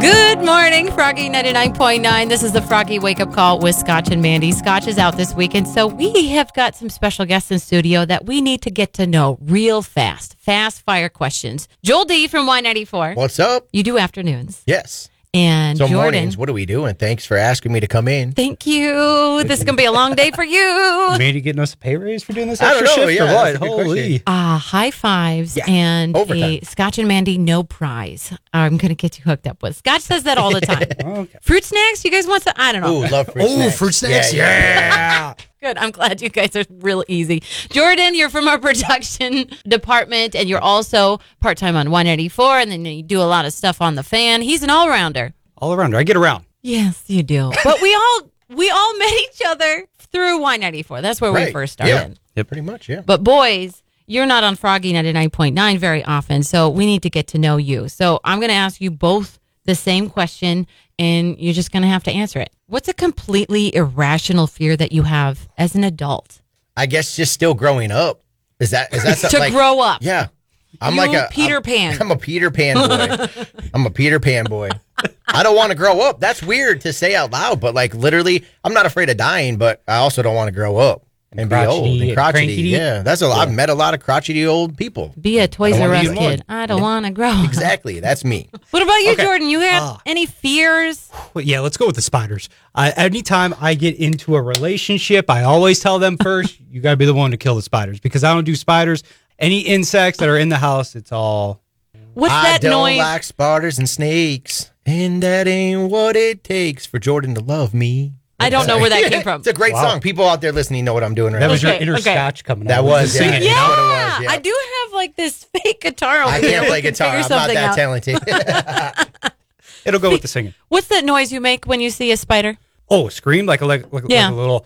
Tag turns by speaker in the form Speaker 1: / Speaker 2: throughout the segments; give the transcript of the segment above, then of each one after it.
Speaker 1: Good morning, Froggy 99.9. This is the Froggy Wake Up Call with Scotch and Mandy. Scotch is out this weekend, so we have got some special guests in studio that we need to get to know real fast. Fast fire questions. Joel D from Y94.
Speaker 2: What's up?
Speaker 1: You do afternoons.
Speaker 2: Yes.
Speaker 1: And
Speaker 2: So
Speaker 1: Jordan.
Speaker 2: mornings, what are we doing? Thanks for asking me to come in.
Speaker 1: Thank you. This is going to be a long day for you.
Speaker 3: Mandy getting us a pay raise for doing this
Speaker 2: I don't
Speaker 3: extra
Speaker 2: know,
Speaker 3: shift
Speaker 2: yeah,
Speaker 3: or
Speaker 2: that's
Speaker 3: what?
Speaker 2: a good
Speaker 3: Holy.
Speaker 1: High fives
Speaker 2: Yeah,
Speaker 1: and
Speaker 2: overtime.
Speaker 1: a Scotch and Mandy no prize. I'm going to get you hooked up with. Scotch says that all the time.
Speaker 3: Okay.
Speaker 1: Fruit snacks? You guys want some? I don't know.
Speaker 2: Ooh, love fruit snacks.
Speaker 3: fruit snacks. Yeah.
Speaker 1: Good. I'm glad you guys are real easy. Jordan, you're from our production department, and you're also part-time on 184, and then you do a lot of stuff on the fan. He's an all-rounder.
Speaker 3: All around. I get around.
Speaker 1: Yes, you do. But we all met each other through Y94. That's where we
Speaker 2: Right.
Speaker 1: first started.
Speaker 3: Yep.
Speaker 2: Pretty much, yeah.
Speaker 1: But boys, you're not on Froggy 99.9 very often, so we need to get to know you. So I'm going to ask you both the same question, and you're just going to have to answer it. What's a completely irrational fear that you have as an adult?
Speaker 2: I guess just still growing up. Is that
Speaker 1: To
Speaker 2: something like,
Speaker 1: grow up.
Speaker 2: Yeah. I'm
Speaker 1: You
Speaker 2: like a
Speaker 1: Peter Pan.
Speaker 2: I'm a Peter Pan boy. I'm a Peter Pan boy. I don't want to grow up. That's weird to say out loud, but like literally, I'm not afraid of dying, but I also don't want to grow up and be old
Speaker 3: crotchety
Speaker 2: and
Speaker 3: and
Speaker 2: crotchety.
Speaker 3: cranky.
Speaker 2: Yeah, that's a lot. I've met a lot of crotchety old people.
Speaker 1: Be a Toys
Speaker 2: I don't
Speaker 1: R
Speaker 2: wanna
Speaker 1: Us
Speaker 2: be one.
Speaker 1: kid. I don't want to grow up.
Speaker 2: Exactly. That's me.
Speaker 1: What about you,
Speaker 3: Okay.
Speaker 1: Jordan? You have any fears?
Speaker 3: Well, yeah, let's go with the spiders. Anytime I get into a relationship, I always tell them first, you got to be the one to kill the spiders because I don't do spiders. Any insects that are in the house, it's all.
Speaker 1: What's
Speaker 2: I
Speaker 1: that
Speaker 2: don't
Speaker 1: noise?
Speaker 2: like spiders and snakes, and that ain't what it takes for Jordan to love me.
Speaker 1: I don't know where that came from.
Speaker 2: It's a great
Speaker 3: Wow.
Speaker 2: song. People out there listening know what I'm doing right
Speaker 3: That
Speaker 2: now.
Speaker 3: was your
Speaker 1: Okay,
Speaker 3: inner
Speaker 1: okay.
Speaker 3: Scotch coming out.
Speaker 2: That was,
Speaker 3: Just
Speaker 2: yeah.
Speaker 3: singing.
Speaker 2: Yeah.
Speaker 1: Yeah,
Speaker 2: what it was, yeah.
Speaker 1: I do have like this fake guitar over
Speaker 2: I
Speaker 1: here.
Speaker 2: can't play
Speaker 1: We can
Speaker 2: guitar.
Speaker 1: figure
Speaker 2: I'm not
Speaker 1: something
Speaker 2: that
Speaker 1: out.
Speaker 2: talented.
Speaker 3: It'll go with the singing.
Speaker 1: What's that noise you make when you see a spider?
Speaker 3: Oh, scream like a
Speaker 1: Yeah.
Speaker 3: little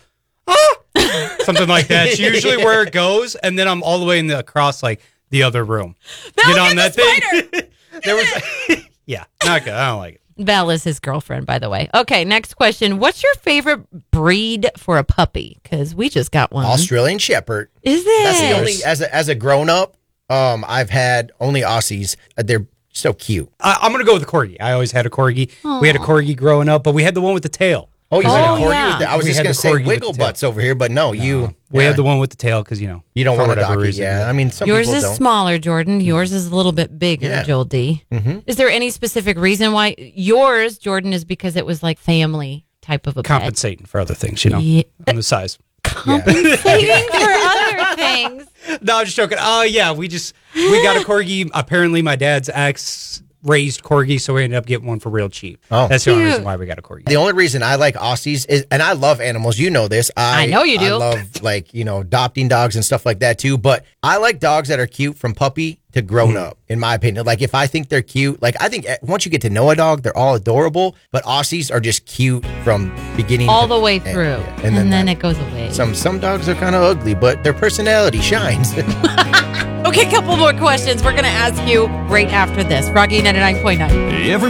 Speaker 3: something like that. It's usually where it goes, and then I'm all the way in the across like the other room.
Speaker 1: Val, get the spider!
Speaker 3: There was yeah, not good. I don't like it.
Speaker 1: Val is his girlfriend, by the way. Okay, next question. What's your favorite breed for a puppy? Because we just got one.
Speaker 2: Australian Shepherd.
Speaker 1: Is it?
Speaker 2: That's the only as a grown up. I've had only Aussies. They're so cute.
Speaker 3: I'm gonna go with the corgi. I always had a corgi. We had a corgi growing up, but we had the one with the tail.
Speaker 2: Oh, you
Speaker 1: Oh,
Speaker 2: said a corgi?
Speaker 1: yeah.
Speaker 2: With the, I was
Speaker 3: We
Speaker 2: just
Speaker 3: had
Speaker 2: going
Speaker 3: the
Speaker 2: to say
Speaker 3: corgi with
Speaker 2: wiggle
Speaker 3: the tail.
Speaker 2: butts over here, but no,
Speaker 3: We had the one with the tail because
Speaker 2: You don't
Speaker 3: for
Speaker 2: want a
Speaker 3: whatever
Speaker 2: doggy.
Speaker 3: reason,
Speaker 2: Yeah, I mean, some
Speaker 1: Yours
Speaker 2: people
Speaker 1: is
Speaker 2: don't.
Speaker 1: smaller, Jordan. Yours is a little bit bigger,
Speaker 2: Yeah.
Speaker 1: Joel D.
Speaker 2: Mm-hmm.
Speaker 1: Is there any specific reason why yours, Jordan, is because it was like family type of a pet?
Speaker 3: compensating for other things, you know,
Speaker 1: Yeah.
Speaker 3: on the size.
Speaker 1: Compensating for other things.
Speaker 3: No, I'm just joking. Oh yeah, we got a corgi. Apparently, my dad's ex raised corgi, so we ended up getting one for real cheap.
Speaker 2: Oh.
Speaker 3: That's the only
Speaker 1: Cute.
Speaker 3: reason why we got a corgi.
Speaker 2: The only reason I like Aussies is, and I love animals. You know this.
Speaker 1: I know you do.
Speaker 2: I love adopting dogs and stuff like that too. But I like dogs that are cute from puppy to grown up. In my opinion, like if I think they're cute, like I think once you get to know a dog, they're all adorable. But Aussies are just cute from beginning
Speaker 1: All
Speaker 2: to-
Speaker 1: the way
Speaker 2: and-
Speaker 1: through.
Speaker 2: yeah.
Speaker 1: And then
Speaker 2: that-
Speaker 1: it goes away.
Speaker 2: Some dogs are kind of ugly, but their personality shines.
Speaker 1: Okay, couple more questions. We're going to ask you right after this. Froggy 99.9.